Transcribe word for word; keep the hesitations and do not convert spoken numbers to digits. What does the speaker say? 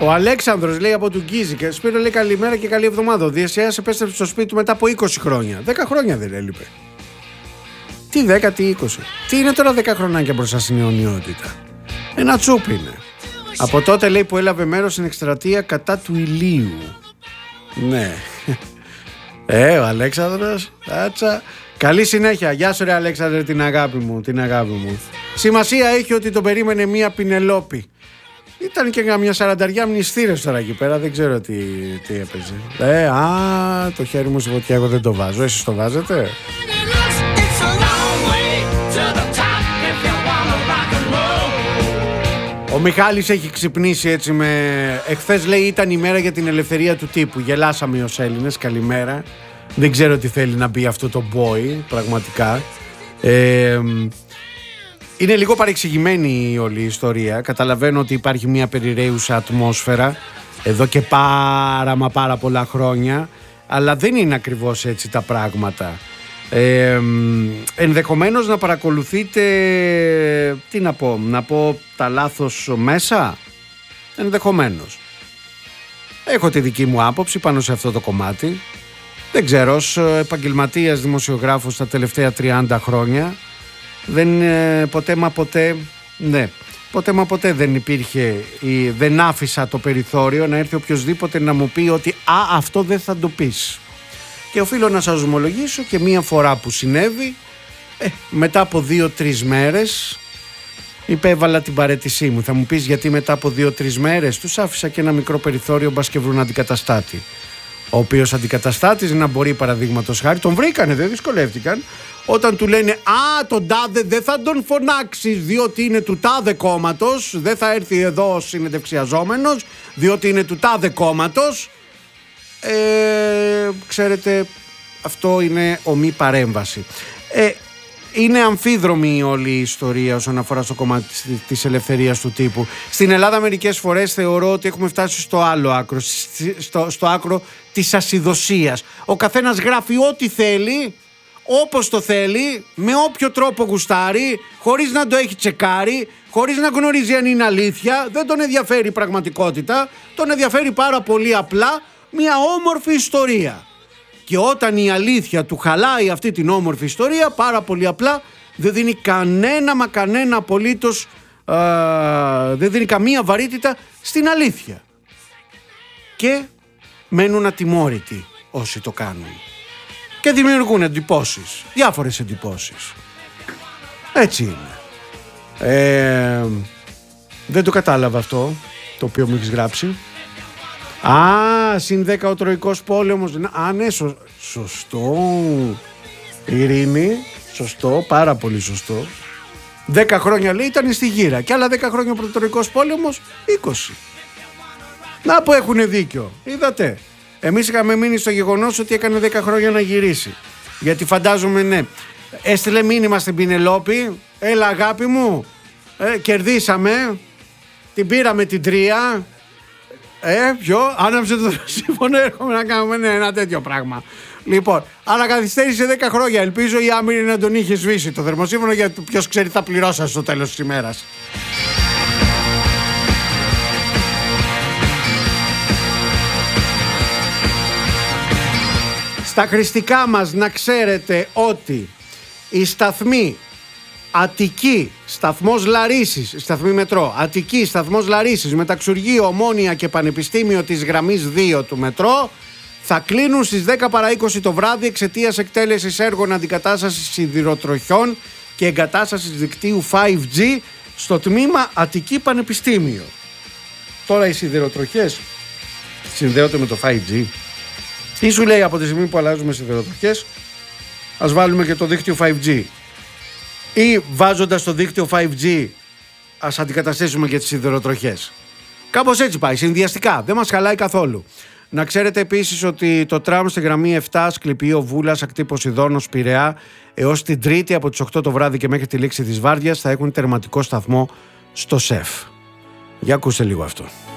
Ο Αλέξανδρος λέει από του Γκίζη και Σπύρο λέει καλημέρα και καλή εβδομάδα. Ο Διεσέας επέστρεψε στο σπίτι του μετά από είκοσι χρόνια. δέκα χρόνια δεν έλειπε. Τι δέκα, τι είκοσι. Τι είναι τώρα δέκα χρονάκια μπροστά στην αιωνιότητα. Ένα τσουπ είναι. Από τότε λέει που έλαβε μέρος στην εκστρατεία κατά του ηλίου. Ναι. Ε, ο Αλέξανδρος, άτσα. Καλή συνέχεια. Γεια σου ρε Αλέξανδρε, την αγάπη μου, την αγάπη μου. Σημασία έχει ότι τον περίμενε μία Πινελόπη. Ήταν και καμιά σαρανταριά μνηστήρες τώρα εκεί πέρα, δεν ξέρω τι, τι έπαιζε. Ε, α, το χέρι μου στη φωτιά, εγώ δεν το βάζω, εσείς το βάζετε? Ο Μιχάλης έχει ξυπνήσει έτσι με... Εχθές λέει ήταν η μέρα για την ελευθερία του τύπου. Γελάσαμε ως Έλληνες, καλημέρα. Δεν ξέρω τι θέλει να πει αυτό το boy, πραγματικά. Ε, είναι λίγο παρεξηγημένη η όλη η ιστορία. Καταλαβαίνω ότι υπάρχει μια περιραίουσα ατμόσφαιρα εδώ και πάρα μα πάρα πολλά χρόνια. Αλλά δεν είναι ακριβώς έτσι τα πράγματα. Ε, ενδεχομένως να παρακολουθείτε, τι να πω, να πω τα λάθος μέσα, ενδεχομένως. Έχω τη δική μου άποψη πάνω σε αυτό το κομμάτι. Δεν ξέρω, ως επαγγελματίας δημοσιογράφος τα τελευταία τριάντα χρόνια δεν ποτέ μα ποτέ, ναι, ποτέ μα ποτέ δεν υπήρχε ή δεν άφησα το περιθώριο να έρθει οποιοσδήποτε να μου πει ότι α, αυτό δεν θα το πεις. Και οφείλω να σας ομολογήσω και μία φορά που συνέβη, ε, μετά από δύο-τρεις μέρες υπέβαλα την παραίτησή μου. Θα μου πεις γιατί μετά από δύο-τρεις μέρες? Τους άφησα και ένα μικρό περιθώριο μπας και βρουν αντικαταστάτη. Ο οποίος αντικαταστάτης να μπορεί, παραδείγματος χάρη, τον βρήκανε, δεν δυσκολεύτηκαν. Όταν του λένε «Α, τον τάδε δεν θα τον φωνάξεις διότι είναι του τάδε κόμματος, δεν θα έρθει εδώ συνεντευξιαζόμενος διότι είναι του τάδε κόμματος», Ε, ξέρετε, αυτό είναι ομή παρέμβαση. Ε, είναι αμφίδρομη όλη η ιστορία όσον αφορά στο κομμάτι της ελευθερίας του τύπου. Στην Ελλάδα μερικές φορές θεωρώ ότι έχουμε φτάσει στο άλλο άκρο, στο, στο άκρο της ασυδοσίας. Ο καθένας γράφει ό,τι θέλει, όπως το θέλει, με όποιο τρόπο γουστάρει, χωρίς να το έχει τσεκάρει, χωρίς να γνωρίζει αν είναι αλήθεια. Δεν τον ενδιαφέρει η πραγματικότητα, τον ενδιαφέρει πάρα πολύ απλά μια όμορφη ιστορία. Και όταν η αλήθεια του χαλάει αυτή την όμορφη ιστορία, πάρα πολύ απλά δεν δίνει κανένα μα κανένα απολύτως, α, δεν δίνει καμία βαρύτητα στην αλήθεια. Και μένουν ατιμόρυτοι όσοι το κάνουν. Και δημιουργούν εντυπώσεις, διάφορες εντυπώσεις. Έτσι είναι. Ε, δεν το κατάλαβα αυτό, το οποίο μου έχεις γράψει. Α, συν δέκα ο Τροϊκός πόλεμος. Α, ναι, σω, σωστό. Ειρήνη, σωστό, πάρα πολύ σωστό. Δέκα χρόνια λέει ήταν στη γύρα. Και άλλα δέκα χρόνια ο Τροϊκός πόλεμος, είκοσι. Να που έχουν δίκιο. Είδατε. Εμείς είχαμε μείνει στο γεγονός ότι έκανε δέκα χρόνια να γυρίσει. Γιατί φαντάζομαι, ναι, έστειλε μήνυμα στην Πινελόπη. Έλα αγάπη μου, ε, κερδίσαμε. Την πήραμε την τρία. Ε, ποιο, άναψε το σύμφωνο, έρχομαι να κάνουμε ναι, ένα τέτοιο πράγμα. Λοιπόν, αλλά καθυστέρησε δέκα χρόνια. Ελπίζω η Άμυρη να τον είχε σβήσει το θερμοσύμφωνο, γιατί ποιος ξέρει θα πληρώσας στο τέλος της ημέρας. Στα χρηστικά μας να ξέρετε ότι η σταθμή Αττική, σταθμός Λαρίσης, σταθμή μετρό, Αττική, σταθμός Λαρίσης, Μεταξουργείο, Ομόνια και Πανεπιστήμιο της γραμμής δύο του μετρό θα κλείνουν στις δέκα παρά είκοσι το βράδυ εξαιτίας εκτέλεσης έργων αντικατάστασης σιδηροτροχιών και εγκατάστασης δικτύου φάιβ τζι στο τμήμα Αττική Πανεπιστήμιο. Τώρα οι σιδηροτροχές συνδέονται με το φάιβ τζι. Τι σου λέει από τη στιγμή που αλλάζουμε σιδηροτροχές, ας βάλουμε και το δίκτυο φάιβ τζι. Ή βάζοντας το δίκτυο φάιβ τζι ας αντικαταστήσουμε και τις σιδηροτροχές. Κάπως έτσι πάει, συνδυαστικά, δεν μας χαλάει καθόλου. Να ξέρετε επίσης ότι το τραμ στη γραμμή επτά Σκληπείο Βούλας ακτή Ποσειδώνος Πειραιά έως την Τρίτη από τις οκτώ το βράδυ και μέχρι τη λήξη της βάρδιας θα έχουν τερματικό σταθμό στο ΣΕΦ. Για ακούστε λίγο αυτό.